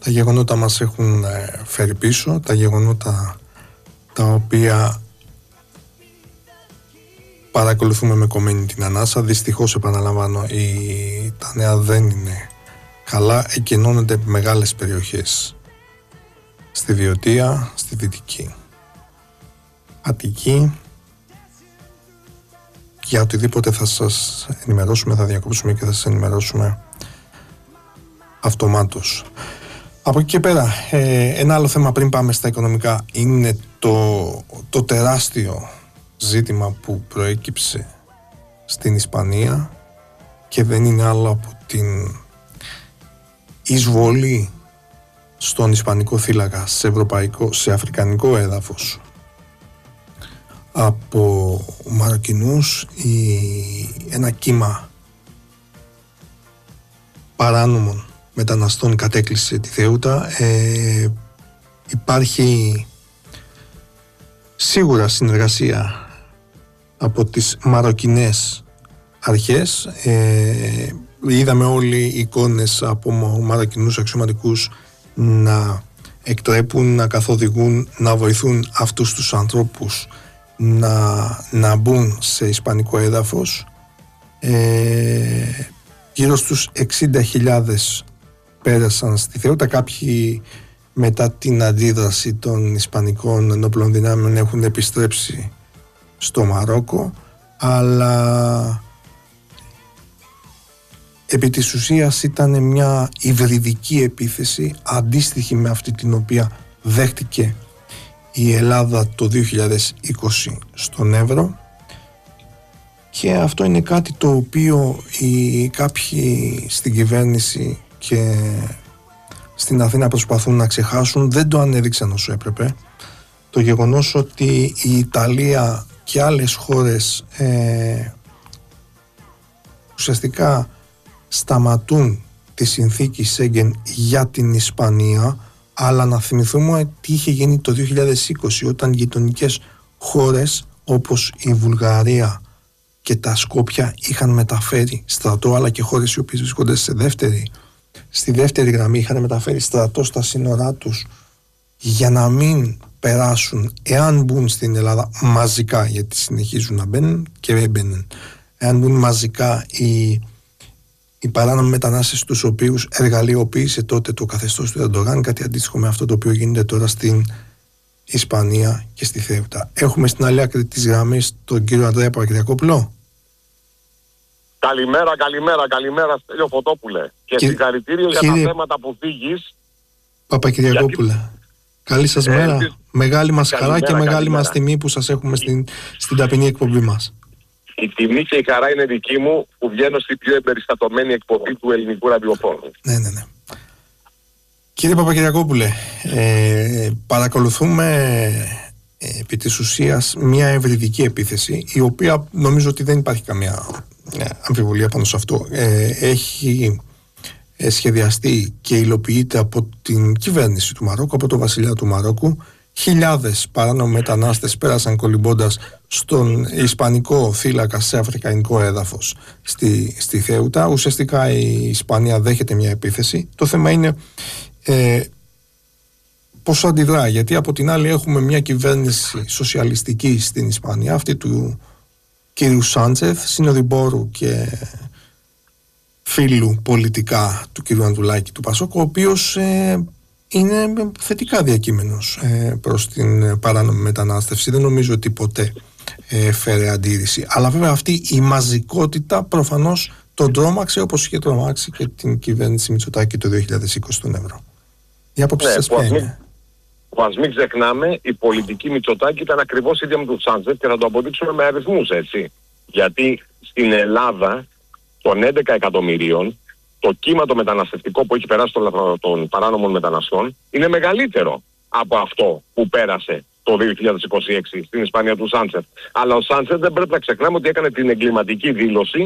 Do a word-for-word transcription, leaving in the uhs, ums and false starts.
Τα γεγονότα μας έχουν φέρει πίσω, τα γεγονότα τα οποία παρακολουθούμε με κομμένη την ανάσα. Δυστυχώς, επαναλαμβάνω, η... τα νέα δεν είναι καλά. Εκενώνονται μεγάλες περιοχές στη Βιωτία, στη Δυτική Αττική. Για οτιδήποτε θα σας ενημερώσουμε, θα διακόψουμε και θα σας ενημερώσουμε αυτομάτως. Από εκεί και πέρα, ε, ένα άλλο θέμα πριν πάμε στα οικονομικά είναι το, το τεράστιο ζήτημα που προέκυψε στην Ισπανία και δεν είναι άλλο από την εισβολή στον ισπανικό θύλακα σε ευρωπαϊκό, σε αφρικανικό έδαφος από Μαροκινούς. Η, ένα κύμα παράνομων μεταναστών κατέκλυσε τη Θεούτα. Ε, υπάρχει σίγουρα συνεργασία από τις μαροκινές αρχές. Ε, είδαμε όλοι εικόνες από μαροκινούς αξιωματικούς να εκτρέπουν, να καθοδηγούν, να βοηθούν αυτούς τους ανθρώπους να, να μπουν σε ισπανικό έδαφος. Ε, γύρω στους εξήντα χιλιάδες πέρασαν στη Θεούτα. Κάποιοι μετά την αντίδραση των ισπανικών ενόπλων δυνάμεων έχουν επιστρέψει στο Μαρόκο, αλλά επί της ουσίας ήταν μια υβριδική επίθεση αντίστοιχη με αυτή την οποία δέχτηκε η Ελλάδα το δύο χιλιάδες είκοσι στον Εύρο, και αυτό είναι κάτι το οποίο οι κάποιοι στην κυβέρνηση και στην Αθήνα προσπαθούν να ξεχάσουν. Δεν το ανέδειξαν όσο έπρεπε. Το γεγονός ότι η Ιταλία και άλλες χώρες ε, ουσιαστικά σταματούν τη συνθήκη Σέγγεν για την Ισπανία, αλλά να θυμηθούμε τι είχε γίνει το δύο χιλιάδες είκοσι, όταν γειτονικές χώρες όπως η Βουλγαρία και τα Σκόπια είχαν μεταφέρει στρατό, αλλά και χώρες οι οποίες βρίσκονται σε δεύτερη, στη δεύτερη γραμμή είχαν μεταφέρει στρατό στα σύνορά τους για να μην περάσουν, εάν μπουν στην Ελλάδα μαζικά, γιατί συνεχίζουν να μπαίνουν και έμπαιναν, εάν μπουν μαζικά οι, οι παράνομοι μετανάστες, τους οποίους εργαλειοποίησε τότε το καθεστώς του Ερντογάν, κάτι αντίστοιχο με αυτό το οποίο γίνεται τώρα στην Ισπανία και στη Θέουτα. Έχουμε στην άλλη άκρη της γραμμής τον κύριο Ανδρέα Παπακυριακόπουλο. Καλημέρα, καλημέρα, καλημέρα Στέλιο Φωτόπουλε. Και Κυ... συγχαρητήριο κύριε... για τα θέματα που θίγεις. Παπακυριακόπουλε, γιατί... καλή σας ε, μέρα. Ε, μεγάλη μας χαρά και μεγάλη καλημέρα. Μας τιμή που σας έχουμε στην, στην ταπεινή εκπομπή μας. Η τιμή και η χαρά είναι δική μου που βγαίνω στην πιο εμπεριστατωμένη εκπομπή του ελληνικού ραδιοφώνου. Ναι, ναι, ναι. Κύριε Παπακυριακόπουλε, ε, παρακολουθούμε ε, επί της ουσίας μια ευρυδική επίθεση, η οποία νομίζω ότι δεν υπάρχει καμία ε, αμφιβολία πάνω σε αυτό. Ε, έχει ε, σχεδιαστεί και υλοποιείται από την κυβέρνηση του Μαρόκου, από το βασιλιά του Μαρόκου. Χιλιάδες παράνομοι μετανάστες πέρασαν κολυμπώντας στον ισπανικό θύλακα σε αφρικανικό έδαφος στη, στη Θέουτα. Ουσιαστικά η Ισπανία δέχεται μια επίθεση. Το θέμα είναι ε, πώς αντιδρά, γιατί από την άλλη έχουμε μια κυβέρνηση σοσιαλιστική στην Ισπανία, αυτή του κύριου Σάντσεθ, συνοδοιπόρου και φίλου πολιτικά του κύριου Ανδρουλάκη του Πασόκ, ο οποίος ε, είναι θετικά διακείμενος ε, προς την παράνομη μετανάστευση. Δεν νομίζω ότι ποτέ ε, φέρε αντίρρηση. Αλλά βέβαια αυτή η μαζικότητα προφανώς τον τρόμαξε, όπως είχε τρομάξει και την κυβέρνηση Μητσοτάκη το δύο χιλιάδες είκοσι στον Εύρο. Η άποψη ναι, σας ποια είναι? Που ας μην ξεχνάμε, η πολιτική Μητσοτάκη ήταν ακριβώς ίδια με τον Σάντσεφ, και θα το αποδείξουμε με αριθμούς, έτσι. Γιατί στην Ελλάδα των έντεκα εκατομμυρίων, το κύμα το μεταναστευτικό που έχει περάσει των, των παράνομων μεταναστών είναι μεγαλύτερο από αυτό που πέρασε το δύο χιλιάδες είκοσι έξι στην Ισπανία του Σάντσεφ. Αλλά ο Σάντσεφ δεν πρέπει να ξεχνάμε ότι έκανε την εγκληματική δήλωση